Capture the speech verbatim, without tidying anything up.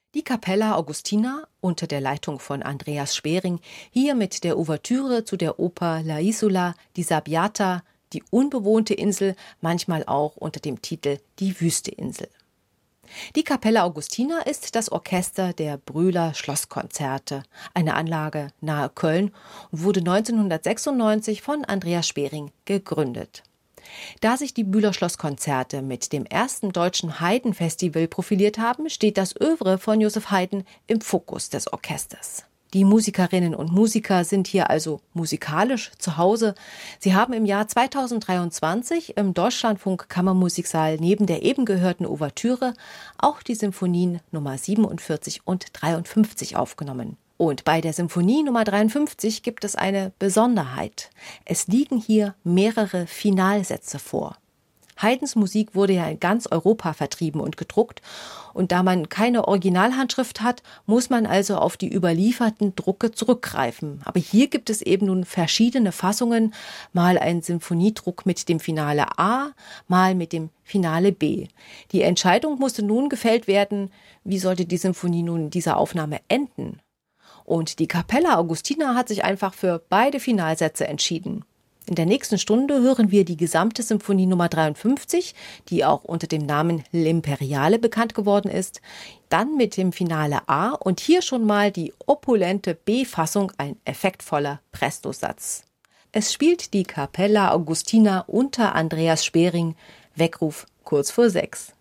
Die Capella Augustina unter der Leitung von Andreas Spering, hier mit der Ouvertüre zu der Oper La Isola Disabbiata, die unbewohnte Insel, manchmal auch unter dem Titel Die Wüsteinsel. Die Capella Augustina ist das Orchester der Brühler Schlosskonzerte, eine Anlage nahe Köln, und wurde neunzehnhundertsechsundneunzig von Andreas Spering gegründet. Da sich die Bühler Schlosskonzerte mit dem ersten deutschen Haydn-Festival profiliert haben, steht das Œuvre von Joseph Haydn im Fokus des Orchesters. Die Musikerinnen und Musiker sind hier also musikalisch zu Hause. Sie haben im Jahr zweitausenddreiundzwanzig im Deutschlandfunk Kammermusiksaal neben der eben gehörten Ouvertüre auch die Symphonien Nummer siebenundvierzig und dreiundfünfzig aufgenommen. Und bei der Symphonie Nummer dreiundfünfzig gibt es eine Besonderheit. Es liegen hier mehrere Finalsätze vor. Haydns Musik wurde ja in ganz Europa vertrieben und gedruckt. Und da man keine Originalhandschrift hat, muss man also auf die überlieferten Drucke zurückgreifen. Aber hier gibt es eben nun verschiedene Fassungen. Mal ein Symphoniedruck mit dem Finale A, mal mit dem Finale B. Die Entscheidung musste nun gefällt werden, wie sollte die Symphonie nun in dieser Aufnahme enden? Und die Capella Augustina hat sich einfach für beide Finalsätze entschieden. In der nächsten Stunde hören wir die gesamte Symphonie Nummer dreiundfünfzig, die auch unter dem Namen L'Imperiale bekannt geworden ist, dann mit dem Finale A und hier schon mal die opulente B-Fassung, ein effektvoller Prestosatz. Es spielt die Capella Augustina unter Andreas Spering, Weckruf kurz vor sechs.